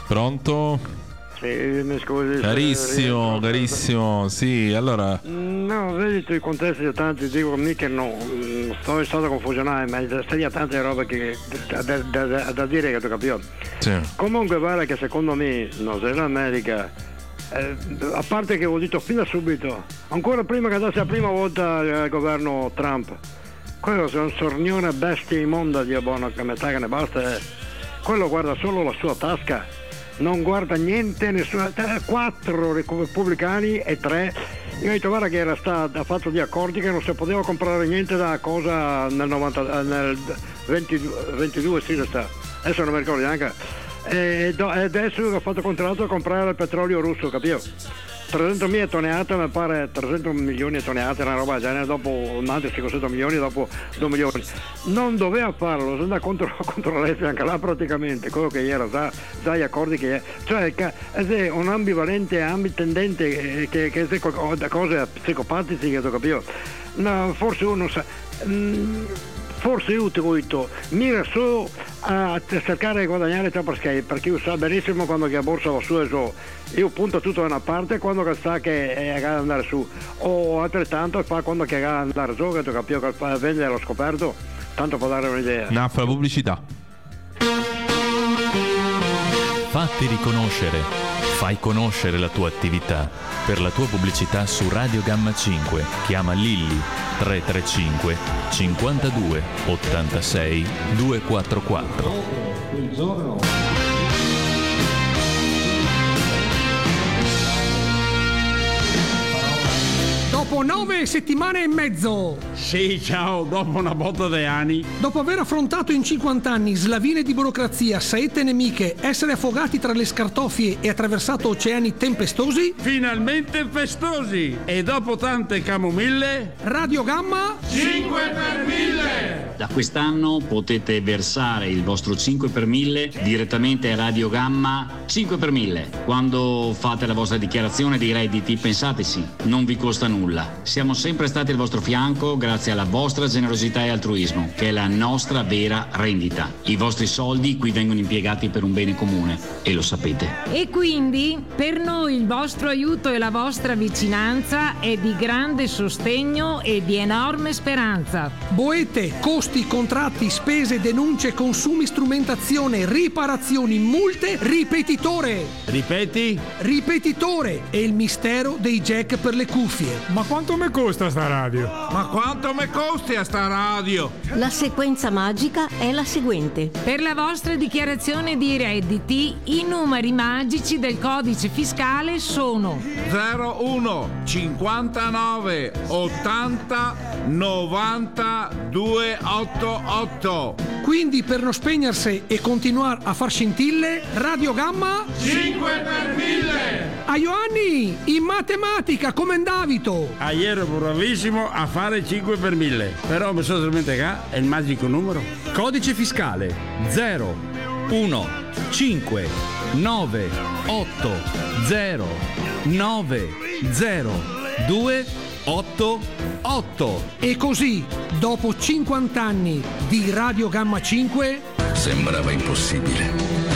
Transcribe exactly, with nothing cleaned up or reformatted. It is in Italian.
Pronto? Sì, mi scusi. Carissimo, se... carissimo, sì, allora... No, vedi tu i contesti di tanti, dico mica no, sto in stato confusionale, ma sei tante robe che da, da, da, da dire che tu capisci. Sì. Comunque vale che secondo me, non sei l'America, eh, a parte che ho detto fin da subito, ancora prima che andasse la prima volta il governo Trump, quello è un sornione bestia immonda di buono che metà che ne basta, eh. Quello guarda solo la sua tasca. Non guarda niente, nessuna, quattro repubblicani e tre. Io ho detto guarda che era stato, ha fatto degli accordi che non si poteva comprare niente da cosa nel, novanta, nel ventidue, ventidue sì, sta. Adesso non mi ricordo neanche. E adesso ha fatto contratto a comprare il petrolio russo, capito? trecentomila tonnellate, mi pare trecento milioni di tonnellate, una roba del genere, dopo un altro cinquecento milioni, dopo due milioni. Non doveva farlo, si andava contro, contro l'Est anche là praticamente, quello che era, già, già gli accordi che è. Cioè è un ambivalente, ambitendente che, che è cose psicopatiche, che ho capito. No, forse uno sa. Mm, forse io ti ho detto, mira su a cercare di guadagnare troppo perché, perché io so benissimo quando che la borsa va su e su, io punto tutto da una parte e quando che sa che è a andare su, o altrettanto fa quando che è a andare su, che tu capisci che vende allo scoperto, tanto per dare un'idea. Naffa pubblicità. Fatti riconoscere, fai conoscere la tua attività. Per la tua pubblicità su Radio Gamma cinque chiama Lilli tre tre cinque cinquantadue ottantasei duecentoquarantaquattro. Il giorno. Dopo nove settimane e mezzo. Sì, ciao, dopo una botta di anni. Dopo aver affrontato in cinquanta anni slavine di burocrazia, saette nemiche, essere affogati tra le scartoffie e attraversato oceani tempestosi. Finalmente festosi. E dopo tante camomille. Radio Gamma cinque per mille. Da quest'anno potete versare il vostro cinque per mille direttamente a Radio Gamma cinque per mille. Quando fate la vostra dichiarazione dei redditi, pensateci, non vi costa nulla. Siamo sempre stati al vostro fianco grazie alla vostra generosità e altruismo, che è la nostra vera rendita. I vostri soldi qui vengono impiegati per un bene comune e lo sapete. E quindi per noi il vostro aiuto e la vostra vicinanza è di grande sostegno e di enorme speranza. Boete, costi, contratti, spese, denunce, consumi, strumentazione, riparazioni, multe, ripetitore. Ripeti? Ripetitore è il mistero dei jack per le cuffie. Ma quanto mi costa sta radio? Ma quanto mi costi a sta radio? La sequenza magica è la seguente. Per la vostra dichiarazione di redditi, i numeri magici del codice fiscale sono zero uno cinquantanove ottanta novanta duecentottantotto. Quindi per non spegnersi e continuare a far scintille, Radio Gamma cinque per mille. A Ioanni, in matematica come Davito. Ah, ero bravissimo a fare cinque per mille. Però mi sono dimenticato è il magico numero. Codice fiscale zero uno cinque nove otto zero nove zero due otto otto. E così, dopo cinquanta anni di Radio Gamma cinque, sembrava impossibile.